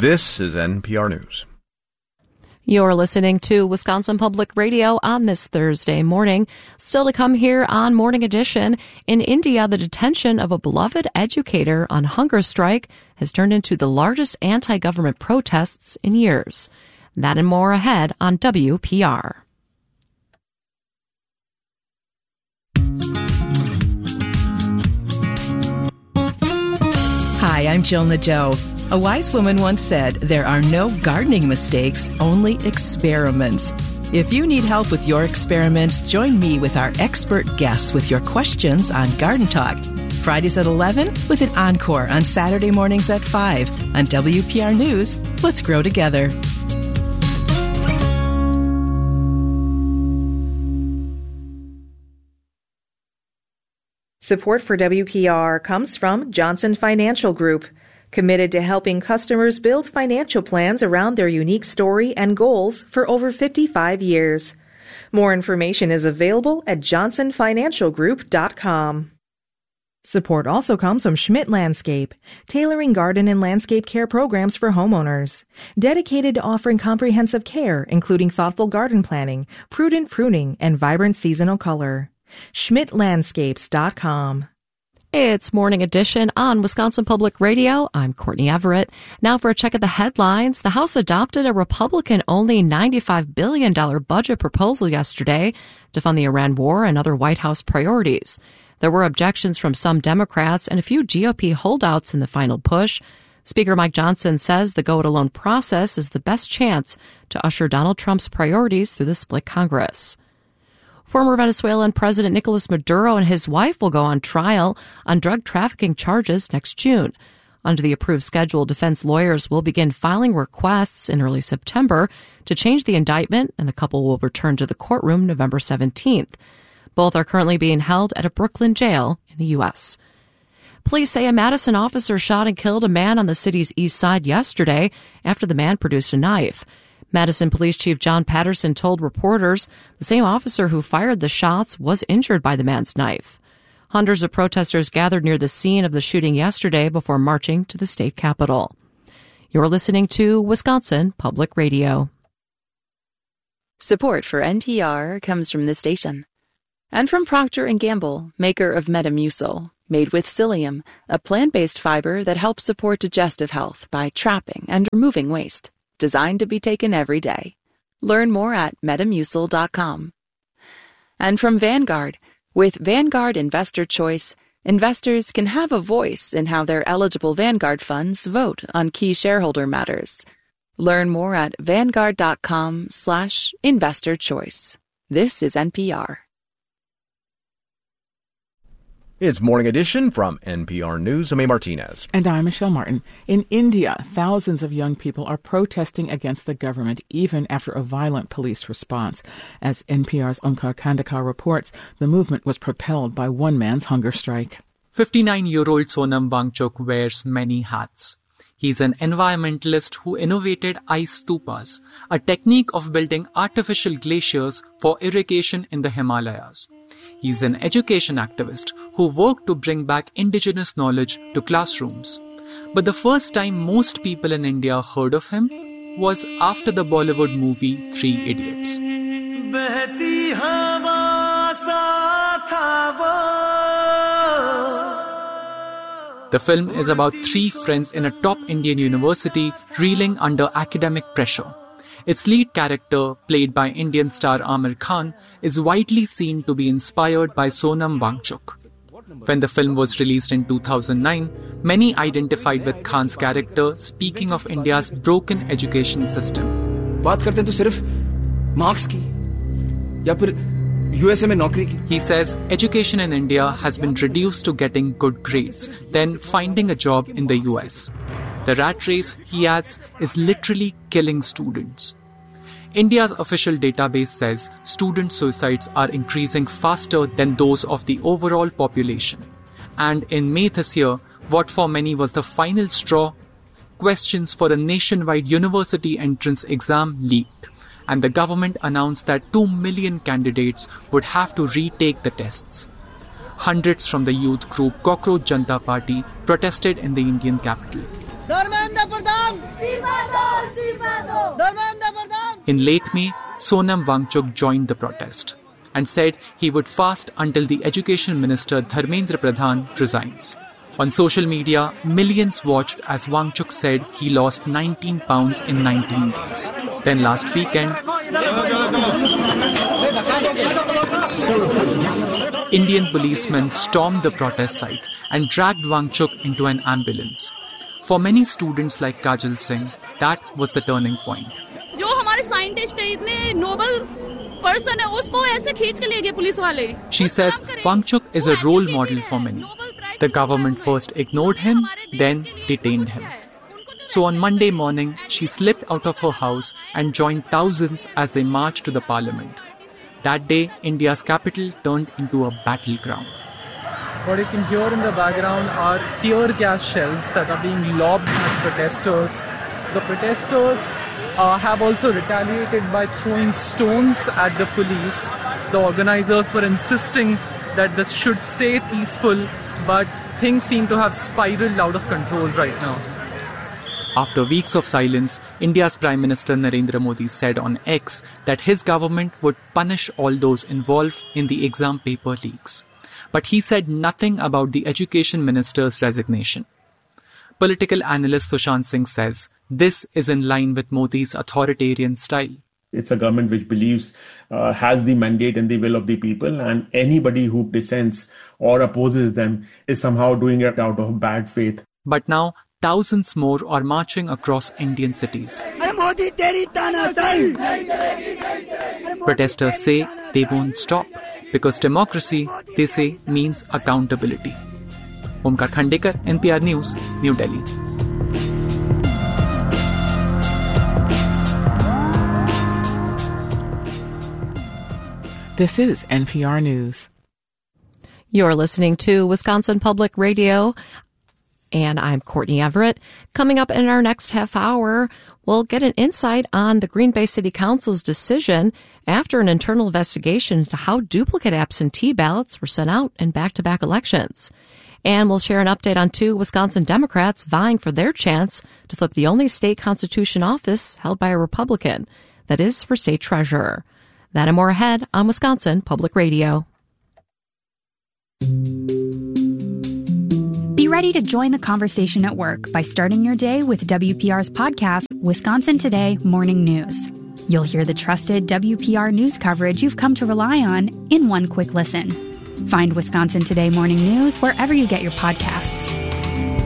This is NPR News. You're listening to Wisconsin Public Radio on this Thursday morning. Still to come here on Morning Edition. In India, the detention of a beloved educator on hunger strike has turned into the largest anti-government protests in years. That and more ahead on WPR. Hi, I'm Jill Nadeau. A wise woman once said, there are no gardening mistakes, only experiments. If you need help with your experiments, join me with our expert guests with your questions on Garden Talk. Fridays at 11 with an encore on Saturday mornings at 5 on WPR News. Let's grow together. Support for WPR comes from Johnson Financial Group, committed to helping customers build financial plans around their unique story and goals for over 55 years. More information is available at johnsonfinancialgroup.com. Support also comes from Schmidt Landscape, tailoring garden and landscape care programs for homeowners. Dedicated to offering comprehensive care, including thoughtful garden planning, prudent pruning, and vibrant seasonal color. SchmidtLandscapes.com. It's Morning Edition on Wisconsin Public Radio. I'm Courtney Everett. Now for a check of the headlines. The House adopted a Republican-only $95 billion budget proposal yesterday to fund the Iran war and other White House priorities. There were objections from some Democrats and a few GOP holdouts in the final push. Speaker Mike Johnson says the go-it-alone process is the best chance to usher Donald Trump's priorities through the split Congress. Former Venezuelan President Nicolas Maduro and his wife will go on trial on drug trafficking charges next June. Under the approved schedule, defense lawyers will begin filing requests in early September to change the indictment, and the couple will return to the courtroom November 17th. Both are currently being held at a Brooklyn jail in the U.S. Police say a Madison officer shot and killed a man on the city's east side yesterday after the man produced a knife. Madison Police Chief John Patterson told reporters the same officer who fired the shots was injured by the man's knife. Hundreds of protesters gathered near the scene of the shooting yesterday before marching to the state capitol. You're listening to Wisconsin Public Radio. Support for NPR comes from this station and from Procter & Gamble, maker of Metamucil, made with psyllium, a plant-based fiber that helps support digestive health by trapping and removing waste. Designed to be taken every day. Learn more at Metamucil.com. And from Vanguard, with Vanguard Investor Choice, investors can have a voice in how their eligible Vanguard funds vote on key shareholder matters. Learn more at Vanguard.com/investor choice. This is NPR. It's Morning Edition from NPR News. I'm A. Martinez. And I'm Michelle Martin. In India, thousands of young people are protesting against the government even after a violent police response. As NPR's Omkar Kandekar reports, the movement was propelled by one man's hunger strike. 59-year-old Sonam Wangchuk wears many hats. He's an environmentalist who innovated ice stupas, a technique of building artificial glaciers for irrigation in the Himalayas. He's an education activist who worked to bring back indigenous knowledge to classrooms. But the first time most people in India heard of him was after the Bollywood movie Three Idiots. The film is about three friends in a top Indian university reeling under academic pressure. Its lead character, played by Indian star Aamir Khan, is widely seen to be inspired by Sonam Wangchuk. When the film was released in 2009, many identified with Khan's character, speaking of India's broken education system. He says education in India has been reduced to getting good grades, then finding a job in the US. The rat race, he adds, is literally killing students. India's official database says student suicides are increasing faster than those of the overall population. And in May this year, what for many was the final straw, questions for a nationwide university entrance exam leaked, and the government announced that 2 million candidates would have to retake the tests. Hundreds from the youth group Cockroach Janata Party protested in the Indian capital. In late May, Sonam Wangchuk joined the protest and said he would fast until the Education Minister Dharmendra Pradhan resigns. On social media, millions watched as Wangchuk said he lost 19 pounds in 19 days. Then last weekend, Indian policemen stormed the protest site and dragged Wangchuk into an ambulance. For many students like Kajal Singh, that was the turning point. जो हमारे scientist है इतने Nobel person है उसको ऐसे खींच के ले गए पुलिस वाले. She says Wangchuk is a role model for many. The government first ignored him, then detained him. So on Monday morning, she slipped out of her house and joined thousands as they marched to the parliament. That day, India's capital turned into a battleground. What you can hear in the background are tear gas shells that are being lobbed at protesters. The protesters have also retaliated by throwing stones at the police. The organizers were insisting that this should stay peaceful, but things seem to have spiraled out of control right now. After weeks of silence, India's Prime Minister Narendra Modi said on X that his government would punish all those involved in the exam paper leaks. But he said nothing about the Education Minister's resignation. Political analyst Sushant Singh says this is in line with Modi's authoritarian style. It's a government which believes has the mandate and the will of the people, and anybody who dissents or opposes them is somehow doing it out of bad faith. But now, thousands more are marching across Indian cities. Protesters say they won't stop because democracy, they say, means accountability. Omkar Khandekar, NPR News, New Delhi. This is NPR News. You're listening to Wisconsin Public Radio, and I'm Courtney Everett. Coming up in our next half hour, we'll get an insight on the Green Bay City Council's decision after an internal investigation into how duplicate absentee ballots were sent out in back-to-back elections. And we'll share an update on 2 Wisconsin Democrats vying for their chance to flip the only state constitution office held by a Republican, that is, for state treasurer. That and more ahead on Wisconsin Public Radio. Be ready to join the conversation at work by starting your day with WPR's podcast, Wisconsin Today Morning News. You'll hear the trusted WPR news coverage you've come to rely on in one quick listen. Find Wisconsin Today Morning News wherever you get your podcasts.